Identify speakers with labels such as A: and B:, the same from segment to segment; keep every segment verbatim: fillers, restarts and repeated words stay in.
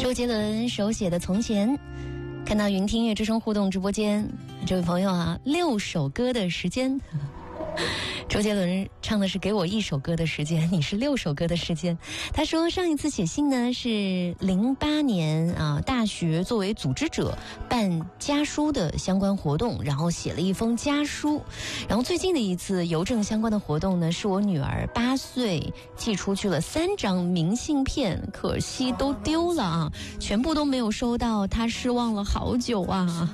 A: 周杰伦手写的《从前》，看到云听乐之声互动直播间，这位朋友啊，六首歌的时间。周杰伦唱的是给我一首歌的时间，你是六首歌的时间。他说上一次写信呢是零八年啊，大学作为组织者办家书的相关活动，然后写了一封家书。然后最近的一次邮政相关的活动呢，是我女儿八岁寄出去了三张明信片，可惜都丢了啊，全部都没有收到，她失望了好久啊。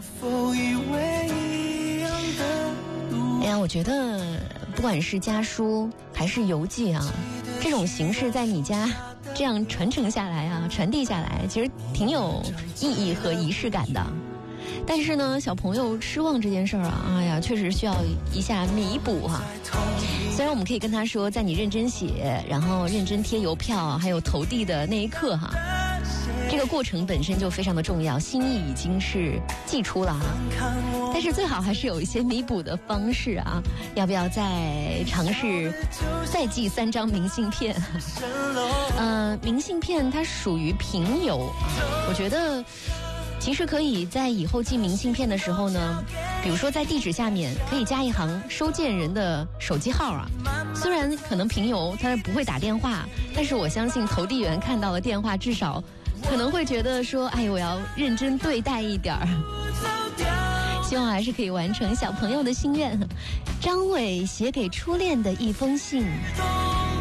A: 哎呀，我觉得不管是家书还是邮寄啊，这种形式在你家这样传承下来啊，传递下来，其实挺有意义和仪式感的。但是呢，小朋友失望这件事儿啊，哎呀，确实需要一下弥补哈、啊。虽然我们可以跟他说，在你认真写，然后认真贴邮票，还有投递的那一刻哈、啊，这个过程本身就非常的重要，心意已经是寄出了啊。但是最好还是有一些弥补的方式啊，要不要再尝试再寄三张明信片？呃，明信片它属于平邮啊，我觉得其实可以在以后寄明信片的时候呢，比如说在地址下面可以加一行收件人的手机号啊。虽然可能平邮他不会打电话，但是我相信投递员看到了电话，至少可能会觉得说，哎，我要认真对待一点儿。希望还是可以完成小朋友的心愿。张伟写给初恋的一封信。